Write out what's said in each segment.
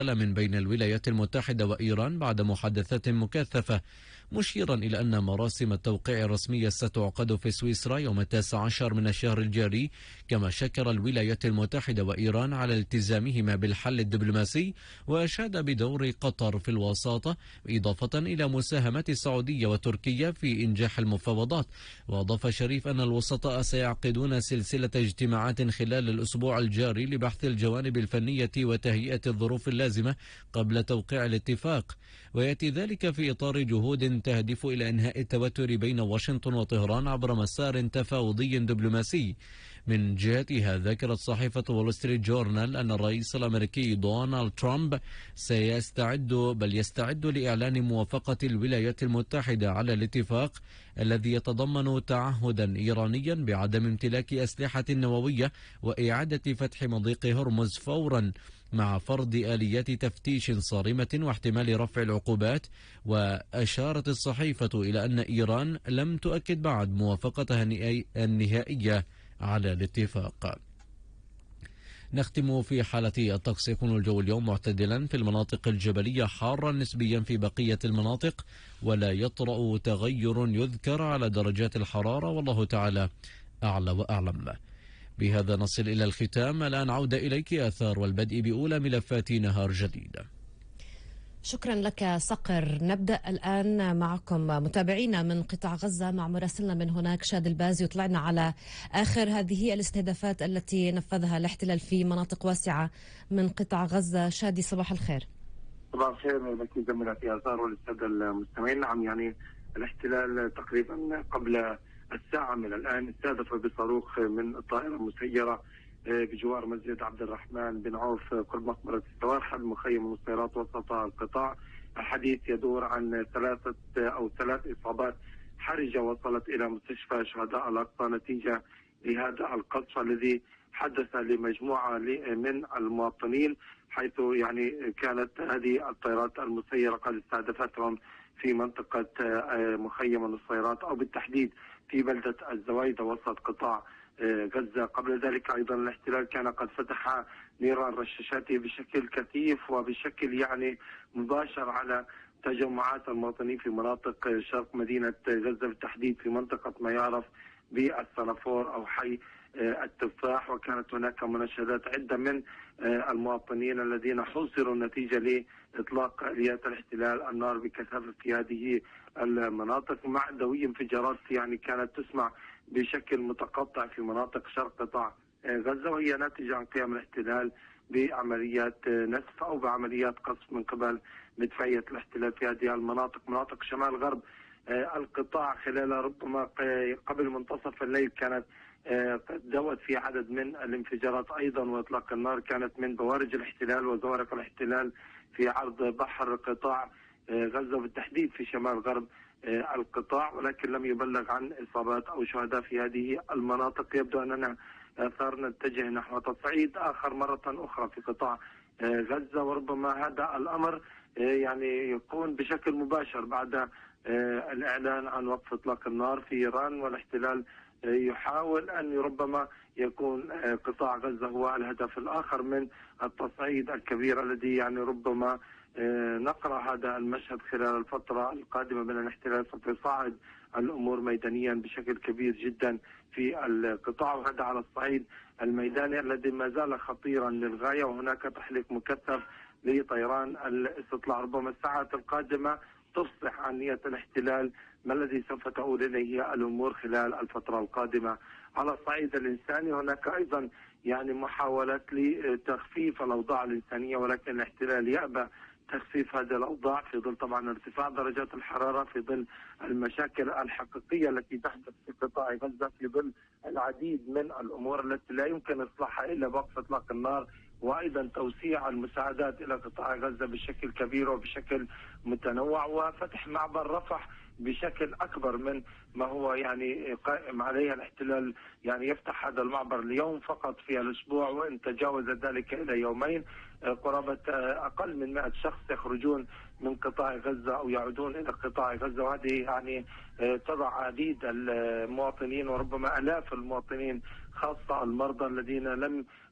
من بين الولايات المتحدة وإيران بعد محادثات مكثفة، مشيرا إلى أن مراسم التوقيع الرسمية ستعقد في سويسرا يوم 19 من الشهر الجاري. كما شكر الولايات المتحدة وإيران على التزامهما بالحل الدبلوماسي، وأشاد بدور قطر في الوساطة، إضافة إلى مساهمة السعودية وتركيا في إنجاح المفاوضات. وأضاف شريف أن الوسطاء سيعقدون سلسلة اجتماعات خلال الأسبوع الجاري لبحث الجوانب الفنية وتهيئة الظروف اللازمة قبل توقيع الاتفاق، ويأتي ذلك في إطار جهود تهدف إلى إنهاء التوتر بين واشنطن وطهران عبر مسار تفاوضي دبلوماسي. من جهتها ذكرت صحيفة وول ستريت جورنال أن الرئيس الأمريكي دونالد ترامب يستعد لإعلان موافقة الولايات المتحدة على الاتفاق الذي يتضمن تعهدا إيرانيا بعدم امتلاك أسلحة نووية وإعادة فتح مضيق هرمز فورا، مع فرض آليات تفتيش صارمة واحتمال رفع العقوبات. وأشارت الصحيفة إلى أن إيران لم تؤكد بعد موافقتها النهائية على الاتفاق. نختم في حالة الطقس. يكون الجو اليوم معتدلا في المناطق الجبلية، حارا نسبيا في بقية المناطق، ولا يطرأ تغير يذكر على درجات الحرارة، والله تعالى أعلى وأعلم. بهذا نصل إلى الختام. الآن عودة إليك آثار والبدء بأولى ملفات نهار جديد. شكرا لك صقر. نبدأ الآن معكم متابعينا من قطاع غزة مع مراسلنا من هناك شاد الباز، يطلعنا على آخر هذه الاستهدافات التي نفذها الاحتلال في مناطق واسعة من قطاع غزة. شادي صباح الخير. صباح الخير لك زميلتي آثار وللسادة المستمعين. نعم، يعني الاحتلال تقريبا قبل الساعة من الآن استهدف بصاروخ من الطائرة المسيرة بجوار مسجد عبد الرحمن بن عوف قرب مقبرة السوارحة المخيم المسيرات وسط القطاع. الحديث يدور عن ثلاث إصابات حرجة وصلت إلى مستشفى شهداء الأقصى نتيجة لهذا القصف الذي حدث لمجموعة من المواطنين، حيث يعني كانت هذه الطائرات المسيرة قد استهدفتهم في منطقة مخيم النصيرات أو بالتحديد في بلدة الزوايدة وسط قطاع غزة. قبل ذلك أيضا الاحتلال كان قد فتح نيران رشاشاته بشكل كثيف وبشكل يعني مباشر على تجمعات المواطنين في مناطق شرق مدينة غزة، بالتحديد في منطقة ما يعرف بالسنافور أو حي التفاح. وكانت هناك مناشدات عدة من المواطنين الذين حوصروا نتيجة لإطلاق آليات الاحتلال النار بكثافة في هذه المناطق، مع دوي انفجارات يعني كانت تسمع بشكل متقطع في مناطق شرق قطاع غزة، وهي ناتجة عن قيام الاحتلال بعمليات نسف أو بعمليات قصف من قبل مدفعية الاحتلال في هذه المناطق. مناطق شمال غرب القطاع خلال ربما قبل منتصف الليل كانت قد دوت في عدد من الانفجارات أيضا وإطلاق النار كانت من بوارج الاحتلال وزوارق الاحتلال في عرض بحر قطاع غزة بالتحديد في شمال غرب القطاع، ولكن لم يبلغ عن إصابات أو شهداء في هذه المناطق. يبدو أننا صار نتجه نحو تصعيد آخر مرة أخرى في قطاع غزة، وربما هذا الأمر يعني يكون بشكل مباشر بعد الإعلان عن وقف إطلاق النار في إيران، والاحتلال يحاول أن ربما يكون قطاع غزة هو الهدف الآخر من التصعيد الكبير الذي يعني ربما نقرأ هذا المشهد خلال الفترة القادمة من الاحتلال ستصعد الأمور ميدانيا بشكل كبير جدا في القطاع، وهذا على الصعيد الميداني الذي ما زال خطيرا للغاية. وهناك تحليق مكثف لطيران الاستطلاع. ربما الساعات القادمة تفصح عن نية الاحتلال ما الذي سوف تؤول إليه الأمور خلال الفترة القادمة. على الصعيد الإنساني هناك أيضا يعني محاولات لتخفيف الأوضاع الإنسانية، ولكن الاحتلال يأبى تخفيف هذه الأوضاع في ظل طبعا ارتفاع درجات الحرارة، في ظل المشاكل الحقيقية التي تحدث في قطاع غزة، في ظل العديد من الأمور التي لا يمكن إصلاحها إلا بوقف إطلاق النار، وأيضا توسيع المساعدات إلى قطاع غزة بشكل كبير وبشكل متنوع، وفتح معبر رفح بشكل أكبر من ما هو يعني قائم عليه الاحتلال. يعني يفتح هذا المعبر اليوم فقط في الأسبوع، وإن تجاوز ذلك إلى يومين قرابة أقل من 100 شخص يخرجون من قطاع غزة أو يعودون إلى قطاع غزة، وهذه يعني تضع عديد المواطنين وربما آلاف المواطنين خاصة المرضى الذين لم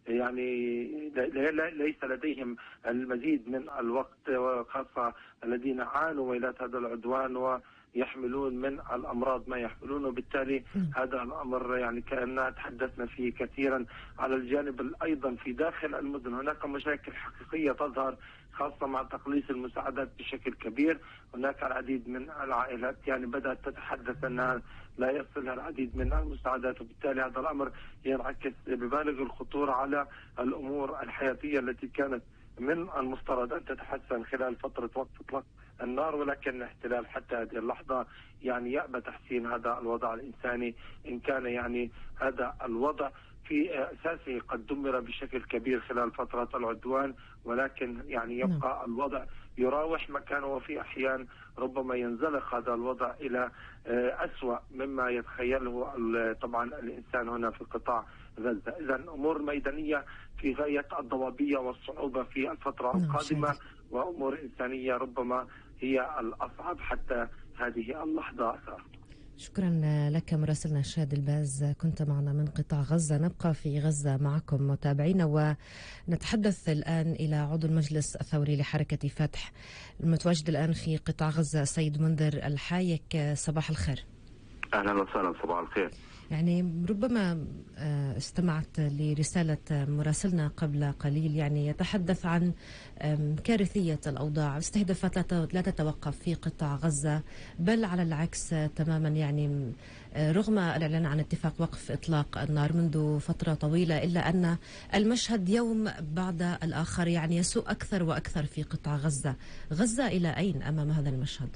يعني ليس لديهم المزيد من الوقت، وخاصة الذين عانوا ويلات هذا العدوان ويحملون من الأمراض ما يحملونه، وبالتالي هذا الأمر يعني كأننا تحدثنا فيه كثيرا. على الجانب أيضا في داخل المدن هناك مشاكل حقيقية تظهر، خاصة مع تقليص المساعدات بشكل كبير. هناك العديد من العائلات يعني بدأت تتحدث أنها لا يصلها العديد من المساعدات، وبالتالي هذا الأمر ينعكس ببالغ الخطورة على الأمور الحياتية التي كانت من المفترض أن تتحسن خلال فترة وقت إطلاق النار، ولكن الاحتلال حتى هذه اللحظة يعني يأبى تحسين هذا الوضع الإنساني، إن كان يعني هذا الوضع في أساسه قد دمر بشكل كبير خلال فترة العدوان، ولكن يعني يبقى الوضع يراوح مكانه، وفي أحيان ربما ينزلق هذا الوضع إلى أسوأ مما يتخيله طبعا الإنسان هنا في قطاع غزة. إذا أمور ميدانية في غاية الضبابية والصعوبة في الفترة القادمة، وأمور إنسانية ربما هي الأصعب حتى هذه اللحظة. شكرا لك مراسلنا شادي الباز، كنت معنا من قطاع غزة. نبقى في غزة معكم متابعينا، ونتحدث الآن إلى عضو المجلس الثوري لحركة فتح المتواجد الآن في قطاع غزة، سيد منذر الحايك. صباح الخير. أهلا وسهلا، صباح الخير. يعني ربما استمعت لرسالة مراسلنا قبل قليل، يعني يتحدث عن كارثية الأوضاع، استهدافات لا تتوقف في قطاع غزة، بل على العكس تماما. يعني رغم الإعلان عن اتفاق وقف إطلاق النار منذ فترة طويلة، إلا أن المشهد يوم بعد الآخر يعني يسوء أكثر وأكثر في قطاع غزة. غزة إلى أين أمام هذا المشهد؟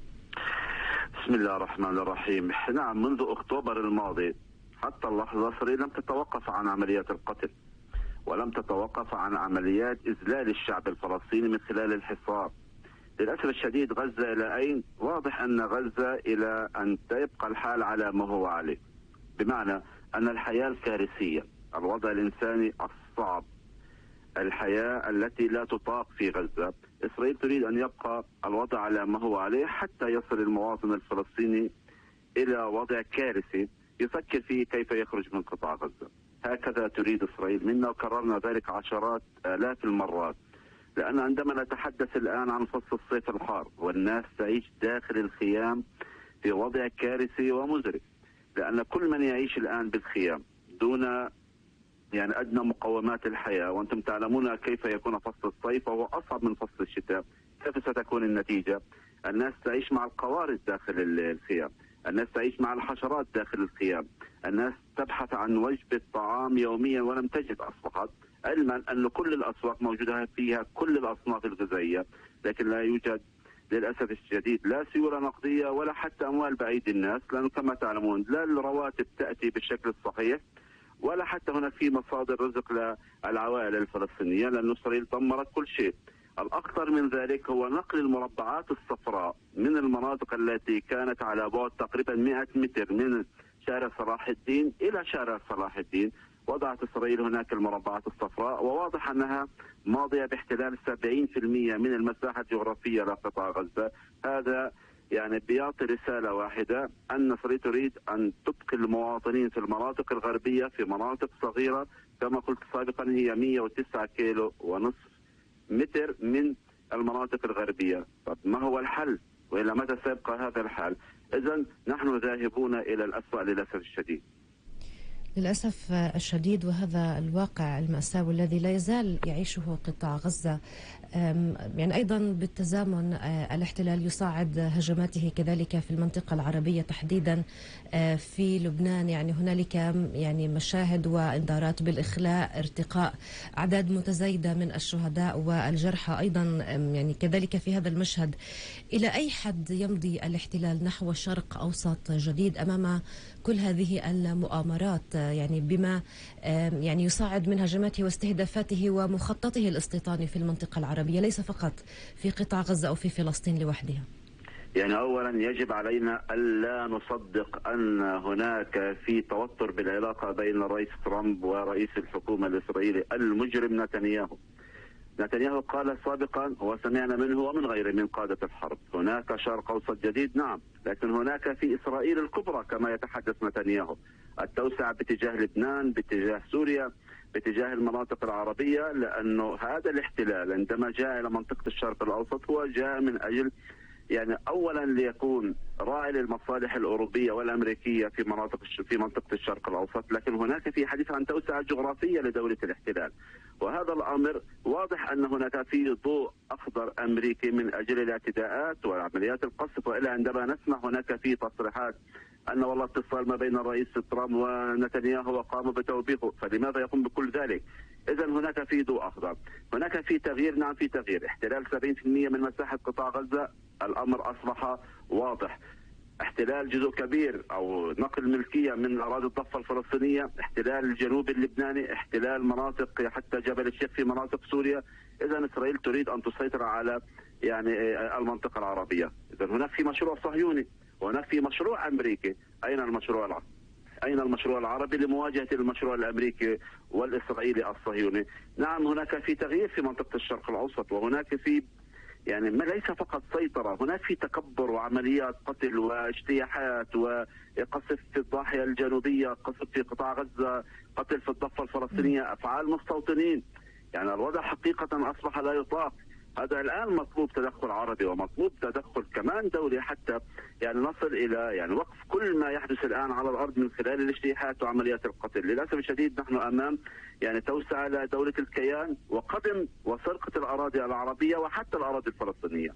بسم الله الرحمن الرحيم. نعم، منذ أكتوبر الماضي حتى اللحظة إسرائيل لم تتوقف عن عمليات القتل، ولم تتوقف عن عمليات إذلال الشعب الفلسطيني من خلال الحصار. للأسف الشديد غزة إلى أين؟ واضح أن غزة إلى أن تبقى الحال على ما هو عليه، بمعنى أن الحياة الكارثية، الوضع الإنساني الصعب، الحياة التي لا تطاق في غزة. إسرائيل تريد أن يبقى الوضع على ما هو عليه حتى يصل المواطن الفلسطيني إلى وضع كارثي يفكر فيه كيف يخرج من قطاع غزة. هكذا تريد إسرائيل منا، وكررنا ذلك عشرات آلاف المرات. لأن عندما نتحدث الآن عن فصل الصيف الحار والناس تعيش داخل الخيام في وضع كارثي ومزري، لأن كل من يعيش الآن بالخيام دون يعني أدنى مقومات الحياة، وأنتم تعلمون كيف يكون فصل الصيف وهو أصعب من فصل الشتاء. كيف ستكون النتيجة؟ الناس تعيش مع القوارض داخل الخيام، الناس تعيش مع الحشرات داخل الخيام، الناس تبحث عن وجبة طعام يوميا ولم تجد. أصبحت علما أن كل الأسواق موجودة فيها كل الأصناف الغذائية، لكن لا يوجد للأسف الشديد لا سيولة نقدية ولا حتى أموال بأيدي الناس، لأنه كما تعلمون لا الرواتب تأتي بالشكل الصحيح، ولا حتى هناك في مصادر رزق للعوائل الفلسطينية، لأن إسرائيل دمرت كل شيء. الأخطر من ذلك هو نقل المربعات الصفراء من المناطق التي كانت على بعد تقريبا 100 متر من شارع صلاح الدين إلى شارع صلاح الدين. وضعت إسرائيل هناك المربعات الصفراء، وواضح أنها ماضية باحتلال 70% من المساحة الجغرافية لقطاع غزة. هذا يعني بيعطي رسالة واحدة، أن إسرائيل تريد أن تبقي المواطنين في المناطق الغربية في مناطق صغيرة، كما قلت سابقا هي 109 كيلو ونصف متر من المناطق الغربية. طب ما هو الحل؟ وإلى متى سيبقى هذا الحال؟ إذن نحن ذاهبون إلى الأسوأ للأسف الشديد. للأسف الشديد، وهذا الواقع المأساوي الذي لا يزال يعيشه قطاع غزة. يعني أيضا بالتزامن الاحتلال يصاعد هجماته كذلك في المنطقة العربية تحديدا في لبنان. يعني هنالك يعني مشاهد وإنذارات بالإخلاء، ارتقاء أعداد متزايدة من الشهداء والجرحى أيضا يعني كذلك في هذا المشهد. إلى أي حد يمضي الاحتلال نحو شرق أوسط جديد أمام كل هذه المؤامرات، يعني بما يعني يصاعد من هجماته واستهدافاته ومخططه الاستيطاني في المنطقة العربية، ليس فقط في قطاع غزة أو في فلسطين لوحدها؟ يعني أولا يجب علينا ألا نصدق أن هناك في توتر بالعلاقة بين الرئيس ترامب ورئيس الحكومة الإسرائيلي المجرم نتنياهو. نتنياهو قال سابقا وسمعنا منه ومن غيره من قادة الحرب هناك شرق أوسط جديد. نعم، لكن هناك في إسرائيل الكبرى كما يتحدث نتنياهو، التوسعة باتجاه لبنان، باتجاه سوريا، باتجاه المناطق العربية، لأنه هذا الاحتلال عندما جاء إلى منطقة الشرق الأوسط هو جاء من أجل يعني أولا ليكون راعي للمصالح الأوروبية والأمريكية في منطقة الشرق الأوسط، لكن هناك في حديث عن توسعة جغرافية لدولة الاحتلال، وهذا الأمر واضح أن هناك في ضوء أخضر أمريكي من أجل الاعتداءات وعمليات القصف. وإلا عندما نسمع هناك في تصريحات أن والله اتصال ما بين الرئيس ترامب ونتنياهو وقاموا بتوبيخه، فلماذا يقوم بكل ذلك؟ إذا هناك في ضوء أخضر، هناك في تغيير، نعم في تغيير. احتلال 70% من مساحة قطاع غزة، الأمر أصبح واضح. احتلال جزء كبير أو نقل ملكية من أراضي الضفة الفلسطينية، احتلال الجنوب اللبناني، احتلال مناطق حتى جبل الشيخ في مناطق سوريا. إذا إسرائيل تريد أن تسيطر على يعني المنطقة العربية. إذا هناك في مشروع صهيوني وهناك في مشروع أمريكي. أين المشروع العربي؟ أين المشروع العربي لمواجهة المشروع الأمريكي والإسرائيلي الصهيوني؟ نعم هناك في تغيير في منطقة الشرق الأوسط، وهناك في يعني ما ليس فقط سيطرة، هناك في تكبر وعمليات قتل واجتياحات وقصف في الضاحية الجنوبية، قصف في قطاع غزة، قتل في الضفة الفلسطينية، أفعال مستوطنين. يعني الوضع حقيقة أصبح لا يطاق. هذا الآن مطلوب تدخل عربي ومطلوب تدخل كمان دولي حتى يعني نصل إلى يعني وقف كل ما يحدث الآن على الأرض من خلال الاجتياحات وعمليات القتل. للأسف الشديد نحن أمام يعني توسعة لدولة الكيان وقدم وسرقة الأراضي العربية وحتى الأراضي الفلسطينية.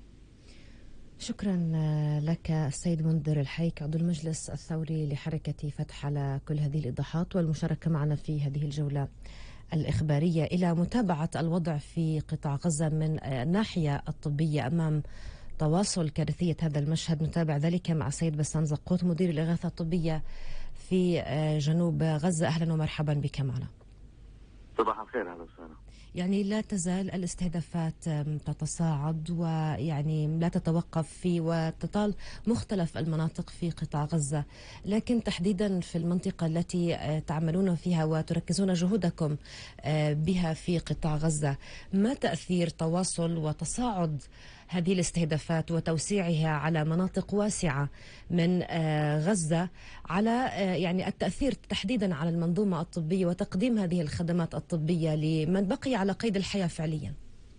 شكرا لك السيد منذر الحيك عضو المجلس الثوري لحركة فتح على كل هذه الإيضاحات والمشاركة معنا في هذه الجولة الإخبارية. إلى متابعة الوضع في قطاع غزة من الناحية الطبية أمام تواصل كارثية هذا المشهد، نتابع ذلك مع السيد بسام زقوت مدير الإغاثة الطبية في جنوب غزة. أهلا ومرحبا بك معنا. صباح الخير. أهلا وسهلا. يعني لا تزال الاستهدافات تتصاعد ويعني لا تتوقف في وتطال مختلف المناطق في قطاع غزة، لكن تحديدا في المنطقة التي تعملون فيها وتركزون جهودكم بها في قطاع غزة، ما تأثير تواصل وتصاعد هذه الاستهدافات وتوسيعها على مناطق واسعة من غزة على يعني التأثير تحديدا على المنظومة الطبية وتقديم هذه الخدمات الطبية لمن بقي على قيد الحياة فعليا؟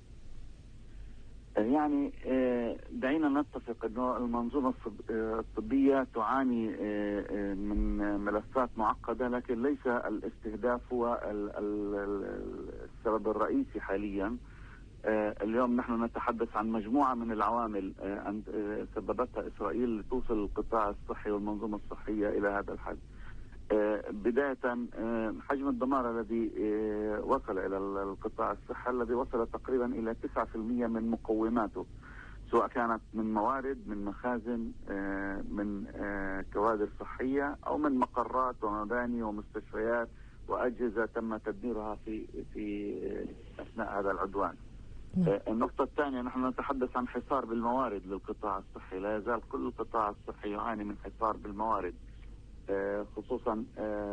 يعني دعينا نتفق أنه المنظومة الطبية تعاني من ملفات معقدة، لكن ليس الاستهداف هو السبب الرئيسي حاليا. اليوم نحن نتحدث عن مجموعة من العوامل سببتها إسرائيل لتوصل القطاع الصحي والمنظومة الصحية إلى هذا الحد. بداية حجم الدمار الذي وصل إلى القطاع الصحي الذي وصل تقريبا إلى 9% من مقوماته، سواء كانت من موارد، من مخازن، من كوادر صحية، أو من مقرات ومباني ومستشفيات وأجهزة تم تدميرها في أثناء هذا العدوان. النقطة الثانية، نحن نتحدث عن حصار بالموارد للقطاع الصحي. لا يزال كل القطاع الصحي يعاني من حصار بالموارد، خصوصا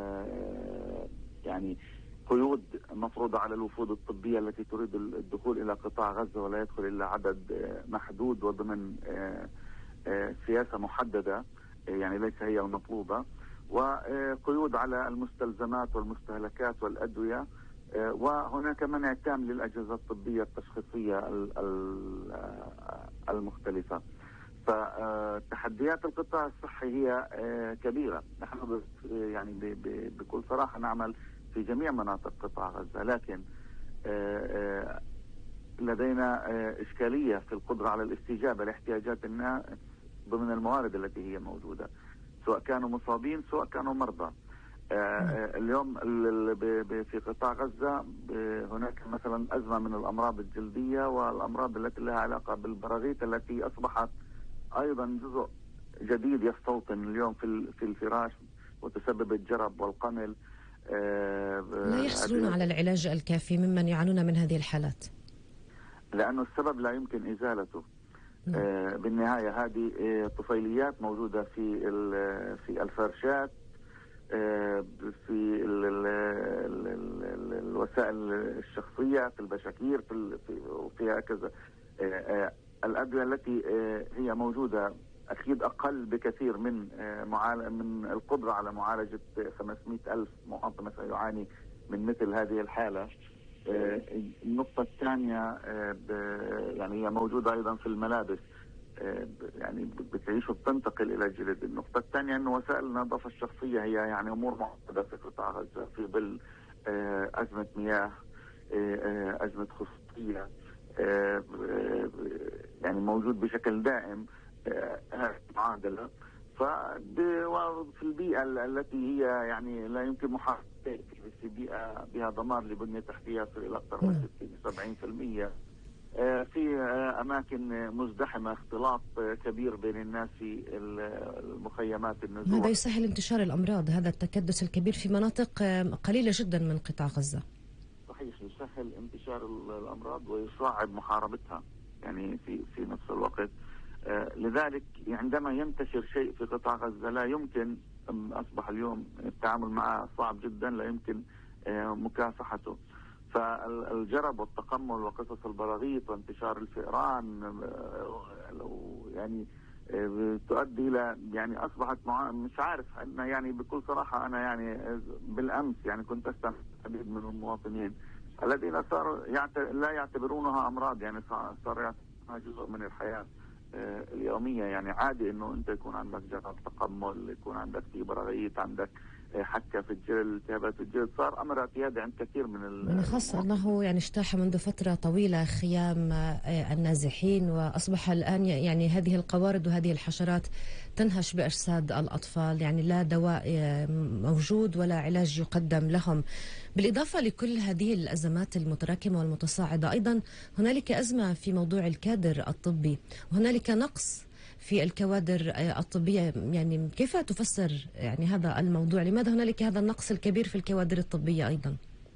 يعني قيود مفروضة على الوفود الطبية التي تريد الدخول إلى قطاع غزة، ولا يدخل إلا عدد محدود وضمن سياسة محددة، يعني ليس هي المطلوبة، وقيود على المستلزمات والمستهلكات والأدوية، وهناك منع تام للأجهزة الطبية التشخيصية المختلفة. فتحديات القطاع الصحي هي كبيرة. نحن يعني بكل صراحة نعمل في جميع مناطق قطاع غزة، لكن لدينا إشكالية في القدرة على الاستجابة لاحتياجات الناس ضمن الموارد التي هي موجودة، سواء كانوا مصابين سواء كانوا مرضى. اليوم في قطاع غزة هناك مثلا أزمة من الأمراض الجلدية والأمراض التي لها علاقة بالبراغيث، التي أصبحت أيضا جزء جديد يستوطن اليوم في الفراش وتسبب الجرب والقمل. لا يحصلون على العلاج الكافي ممن يعانون من هذه الحالات، لأنه السبب لا يمكن إزالته. بالنهاية هذه طفيليات موجودة في الفرشات، في الوسائل الشخصية، في البشاكير، وفيها كذا. الأدوية التي هي موجودة أكيد أقل بكثير من القدرة على معالجة 500,000 مواطن مثلا يعاني من مثل هذه الحالة. النقطة الثانية يعني هي موجودة أيضا في الملابس، يعني بتعيش وبتنتقل إلى الجلد. النقطة الثانية أنه وسائل النظافة الشخصية هي يعني أمور معقدة في قطاع غزة في ظل أزمة مياه، أزمة خصوصية، يعني موجود بشكل دائم هذه المعادلة. ففي البيئة التي هي يعني لا يمكن محاولة في بيئة بها دمار لبنية تحتية يصل إلى أكثر من 60-70%، في أماكن مزدحمة، اختلاط كبير بين الناس في المخيمات النزوح. هذا يسهل انتشار الأمراض، هذا التكدس الكبير في مناطق قليلة جدا من قطاع غزة. صحيح، يسهل انتشار الأمراض ويصعب محاربتها يعني في نفس الوقت. لذلك عندما ينتشر شيء في قطاع غزة لا يمكن، أصبح اليوم التعامل معه صعب جدا، لا يمكن مكافحته. فالجرب والتقمل وقصص البراغيث وانتشار الفئران يعني تؤدي الى يعني اصبحت مش عارف انا يعني بكل صراحه انا يعني بالامس يعني كنت استمع حديث من المواطنين الذين صاروا لا يعتبرونها امراض، يعني صار يعتبرونها جزء من الحياه اليوميه. يعني عادي انه انت يكون عندك جرب تقمل، يكون عندك في براغيث، عندك حكة في الجلد، التهابات في الجلد، صار أمر اعتيادي عند كثير من خاصة أنه يعني اجتاح منذ فترة طويلة خيام النازحين، وأصبح الآن يعني هذه القوارض وهذه الحشرات تنهش بأجساد الأطفال، يعني لا دواء موجود ولا علاج يقدم لهم. بالإضافة لكل هذه الأزمات المتراكمة والمتصاعدة، أيضا هنالك أزمة في موضوع الكادر الطبي، وهنالك نقص في الكوادر الطبية. يعني كيف تفسر يعني هذا الموضوع؟ لماذا هنالك هذا النقص الكبير في الكوادر الطبية أيضا؟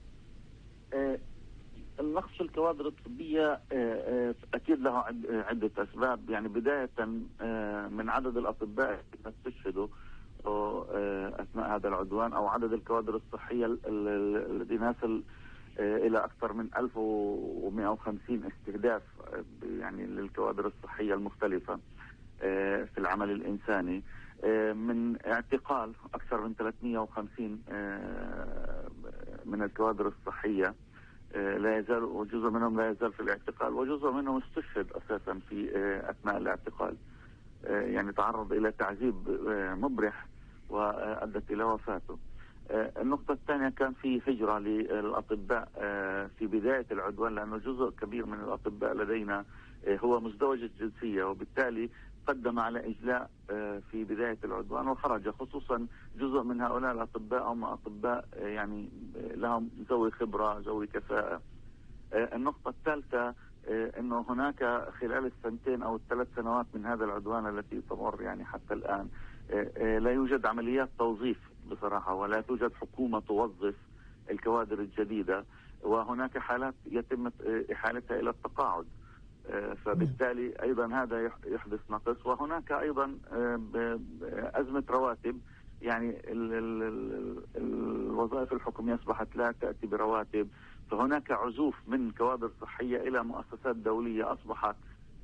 النقص في الكوادر الطبية أكيد له عدة أسباب. يعني بداية من عدد الأطباء الذين استشهدوا أثناء هذا العدوان، أو عدد الكوادر الصحية الذين يصل إلى أكثر من 1150 استهداف يعني للكوادر الصحية المختلفة في العمل الإنساني، من اعتقال أكثر من 350 من الكوادر الصحية لا يزال، وجزء منهم لا يزال في الاعتقال، وجزء منهم استشهد أساسا في أثناء الاعتقال، يعني تعرض إلى تعذيب مبرح وأدت إلى وفاته. النقطة الثانية كان في هجرة للأطباء في بداية العدوان، لأنه جزء كبير من الأطباء لدينا هو مزدوج الجنسية، وبالتالي قدم على إجلاء في بداية العدوان وخرج. خصوصا جزء من هؤلاء الأطباء هم أطباء يعني لهم ذوي خبرة، ذوي كفاءة. النقطة الثالثة أنه هناك خلال السنتين أو الثلاث سنوات من هذا العدوان التي تمر يعني حتى الآن لا يوجد عمليات توظيف بصراحة، ولا توجد حكومة توظف الكوادر الجديدة، وهناك حالات يتم إحالتها إلى التقاعد. فبالتالي أيضا هذا يحدث نقص. وهناك أيضا أزمة رواتب، يعني الوظائف الحكومية أصبحت لا تأتي برواتب، فهناك عزوف من كوادر صحية إلى مؤسسات دولية أصبحت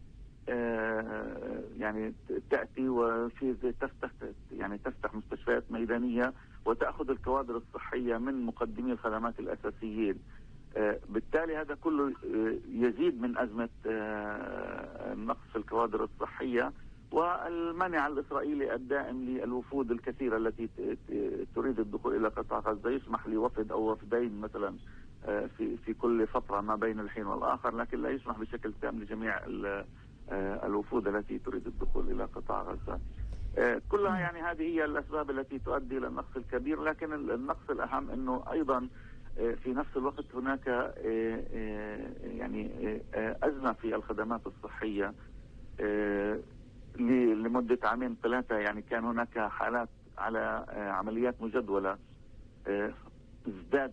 يعني تأتي وفي تفتح مستشفيات ميدانية وتأخذ الكوادر الصحية من مقدمي الخدمات الأساسيين. بالتالي هذا كله يزيد من أزمة نقص الكوادر الصحية، والمنع الإسرائيلي الدائم للوفود الكثيرة التي تريد الدخول إلى قطاع غزة. يسمح لوفد أو وفدين مثلا في كل فترة ما بين الحين والآخر، لكن لا يسمح بشكل تام لجميع الوفود التي تريد الدخول إلى قطاع غزة. كلها يعني هذه هي الأسباب التي تؤدي إلى النقص الكبير. لكن النقص الأهم أنه أيضا في نفس الوقت هناك يعني أزمة في الخدمات الصحية لمدة عامين ثلاثة. يعني كان هناك حالات على عمليات مجدولة، ازداد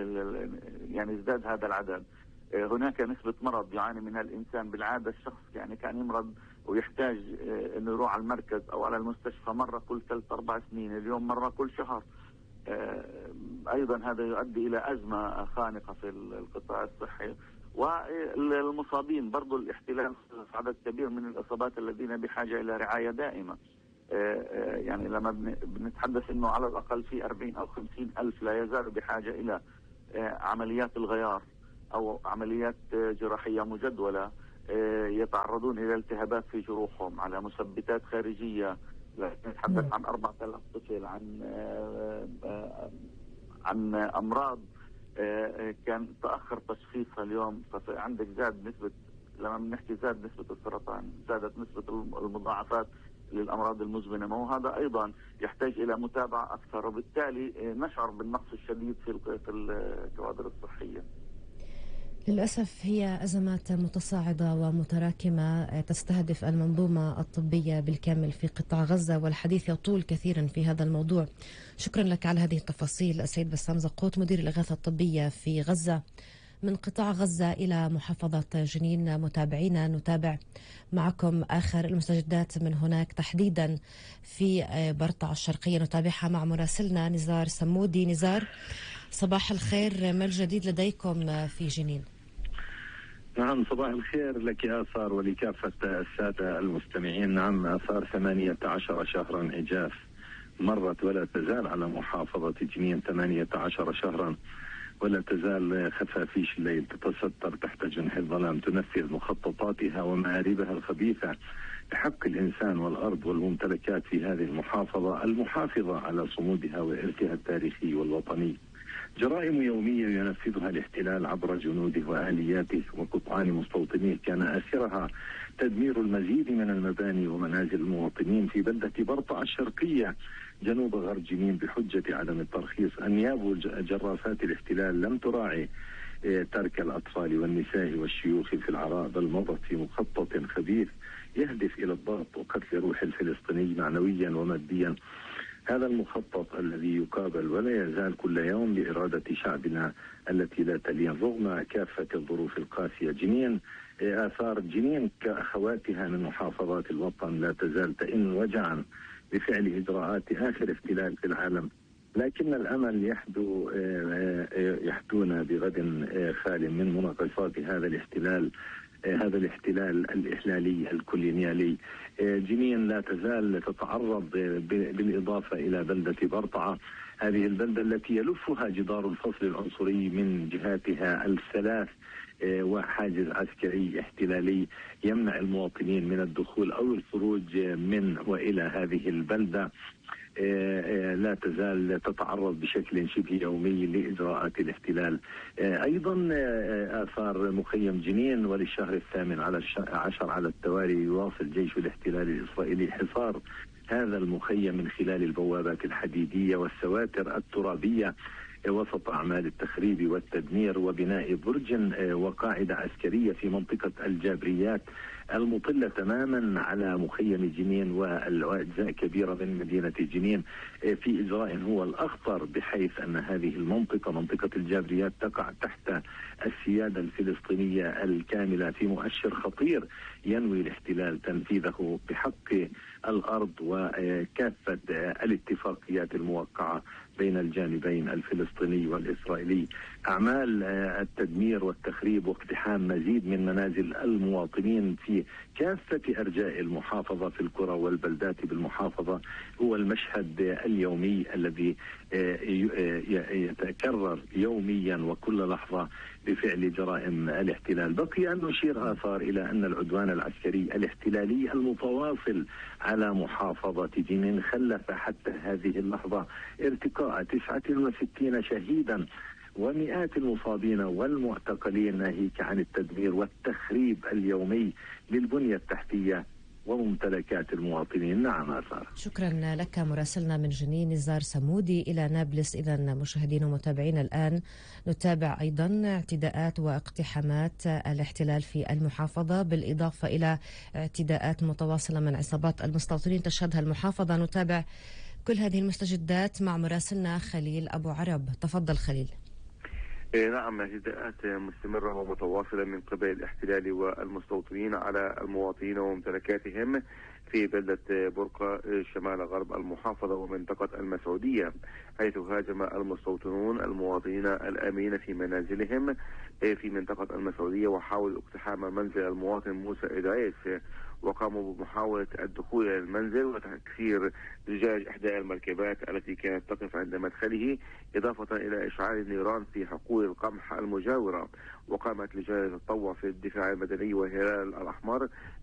هذا العدد. هناك نسبة مرض يعاني منها الإنسان. بالعادة الشخص يعني كان يمرض ويحتاج أنه يروح على المركز أو على المستشفى مرة كل 3-4 سنين، اليوم مرة كل شهر. أيضا هذا يؤدي إلى أزمة خانقة في القطاع الصحي. والمصابين برضو الاحتلال عدد كبير من الإصابات الذين بحاجة إلى رعاية دائمة. يعني لما بنتحدث أنه على الأقل في 40 أو 50 ألف لا يزال بحاجة إلى عمليات الغيار أو عمليات جراحية مجدولة يتعرضون إلى التهابات في جروحهم، على مثبتات خارجية. نتحدث عن 4000 طفل، عن أمراض كان تأخر تشخيصها اليوم. فعندك زاد نسبة، لما بنحكي زاد نسبة السرطان، زادت نسبة المضاعفات للأمراض المزمنة، وهذا أيضا يحتاج إلى متابعة أكثر، وبالتالي نشعر بالنقص الشديد في الكوادر الصحية. للأسف هي أزمات متصاعدة ومتراكمة تستهدف المنظومة الطبية بالكامل في قطاع غزة، والحديث يطول كثيرا في هذا الموضوع. شكرا لك على هذه التفاصيل السيد بسام زقوط، مدير الإغاثة الطبية في غزة. من قطاع غزة إلى محافظة جنين، متابعينا نتابع معكم آخر المستجدات من هناك، تحديدا في برطع الشرقية، نتابعها مع مراسلنا نزار سمودي. نزار، صباح الخير، ما الجديد لديكم في جنين؟ نعم، صباح الخير لك آثار ولكافة السادة المستمعين. نعم، آثار 18 شهرا إجاف مرت ولا تزال على محافظة جنين. 18 شهرا ولا تزال خفافيش الليل تتستر تحت جنح الظلام، تنفذ مخططاتها ومآربها الخبيثة بحق الإنسان والأرض والممتلكات في هذه المحافظة المحافظة على صمودها وإرثها التاريخي والوطني. جرائم يومية ينفذها الاحتلال عبر جنوده وآلياته وقطعان مستوطنيه، كان آخرها تدمير المزيد من المباني ومنازل المواطنين في بلدة برطع الشرقية جنوب غرب جنين بحجة عدم الترخيص. أنياب جرافات الاحتلال لم تراعي ترك الأطفال والنساء والشيوخ في العراء، بل مضت في مخطط خبيث يهدف إلى الضغط وقتل روح الفلسطيني معنويا وماديا. هذا المخطط الذي يقابل ولا يزال كل يوم بإرادة شعبنا التي لا تلين رغم كافة الظروف القاسية. جنين، آثار جنين كأخواتها من محافظات الوطن لا تزال تئن وجعا بفعل إجراءات آخر احتلال في العالم، لكن الأمل يحدون بغد خال من مناقصات هذا الاحتلال الإحلالي الكولونيالي. جنين لا تزال تتعرض بالإضافة إلى بلدة برطعة، هذه البلدة التي يلفها جدار الفصل العنصري من جهاتها الثلاث وحاجز عسكري احتلالي يمنع المواطنين من الدخول أو الخروج من وإلى هذه البلدة. لا تزال تتعرض بشكل شبه يومي لإجراءات الاحتلال. أيضا آثار مخيم جنين، وللشهر 18 على التوالي يواصل جيش الاحتلال الإسرائيلي حصار هذا المخيم من خلال البوابات الحديدية والسواتر الترابية وسط أعمال التخريب والتدمير وبناء برج وقاعدة عسكرية في منطقة الجابريات المطلة تماما على مخيم جنين وأجزاء كبيرة من مدينة جنين، في إجراء هو الأخطر، بحيث أن هذه المنطقة، منطقة الجابريات، تقع تحت السيادة الفلسطينية الكاملة في مؤشر خطير ينوي الاحتلال تنفيذه بحق الأرض وكافة الاتفاقيات الموقعة بين الجانبين الفلسطيني والإسرائيلي. أعمال التدمير والتخريب واقتحام مزيد من منازل المواطنين في كافة أرجاء المحافظة في القرى والبلدات بالمحافظة هو المشهد اليومي الذي يتكرر يوميا وكل لحظة بفعل جرائم الاحتلال. بقي أن نشير آثار إلى أن العدوان العسكري الاحتلالي المتواصل على محافظة جنين خلف حتى هذه اللحظة ارتقاء 69 شهيدا ومئات المصابين والمعتقلين، ناهيك عن التدمير والتخريب اليومي للبنية التحتية وممتلكات المواطنين. نعم آثار. شكرا لك مراسلنا من جنين نزار سمودي. إلى نابلس إذا مشاهدين ومتابعين، الآن نتابع أيضا اعتداءات واقتحامات الاحتلال في المحافظة، بالإضافة إلى اعتداءات متواصلة من عصابات المستوطنين تشهدها المحافظة. نتابع كل هذه المستجدات مع مراسلنا خليل أبو عرب. تفضل خليل. نعم، اعتداءات مستمرة ومتواصلة من قبل الاحتلال والمستوطنين على المواطنين وممتلكاتهم في بلدة برقة شمال غرب المحافظة ومنطقة المسعودية، حيث هاجم المستوطنون المواطنين الآمنين في منازلهم في منطقة المسعودية وحاولوا اقتحام منزل المواطن موسى إدريس وقاموا بمحاولة الدخول إلى المنزل وتكسير زجاج إحدى المركبات التي كانت تقف عند مدخله، إضافة إلى إشعال النيران في حقول القمح المجاورة. وقامت لجنة التطوع في الدفاع المدني والهلال الأحمر